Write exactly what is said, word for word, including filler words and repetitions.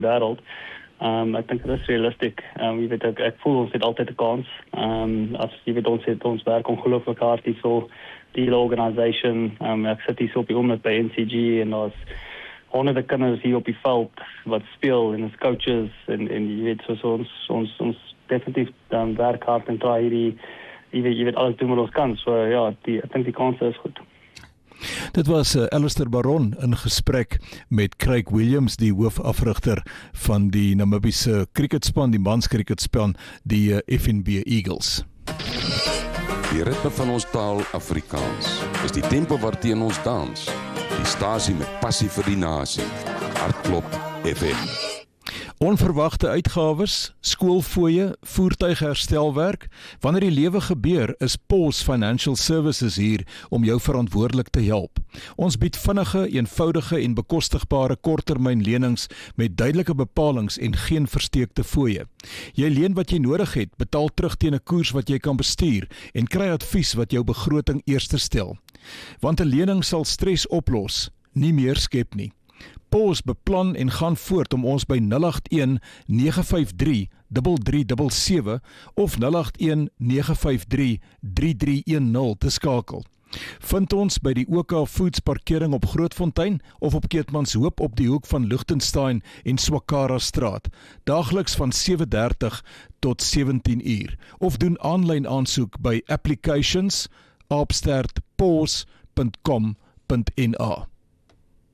wêreld. Um, ek dink dit is realisties. Um, jy weet, ek, ek voel ons het altyd 'n kans. Um, as jy weet, ons het ons werk ongelooflik hard hier so, die hele organisation. Um, ek sit hier so op die oomblik by N C G en ons honderde kinders hier op die veld wat speel en ons coaches en, en jy weet, so, so ons, ons, ons definitief um, werk hard en try hierdie, jy weet, jy weet alles doen wat ons kan. So ja, die, ek dink die kans is goed. Dit was uh, Alistair Baron in gesprek met Craig Williams, die hoofafrigter van die Namibiese cricketspan, die manscricketspan, die uh, F N B Eagles. Die ritme van ons taal Afrikaans is die tempo waarteen ons dans. Die stasie met passie vir die nasie. Hartklop F M. Onverwagte uitgawes, skoolfooie, voertuigherstelwerk. Wanneer die lewe gebeur, is Pause Financial Services hier om jou verantwoordelik te help. Ons bied vinnige, eenvoudige en bekostigbare korttermynlenings met duidelike bepalings en geen versteekte fooie. Jy leen wat jy nodig het, betaal terug teen 'n koers wat jy kan bestuur en kry advies wat jou begroting eerste stel. Want 'n lening sal stres oplos, nie meer skep nie. Pause beplan en gaan voort om ons by nul agt een nege vyf drie drie drie sewe sewe of nul agt een nege vyf drie drie drie een nul te skakel. Vind ons by die O K Foods parkering op Grootfontein of op Keetmanshoop op die hoek van Lichtenstein en Swakara straat, daagliks van sewe dertig tot sewentien uur, of doen aanlyn aansoek by applications apenstaart pause punt com punt n a.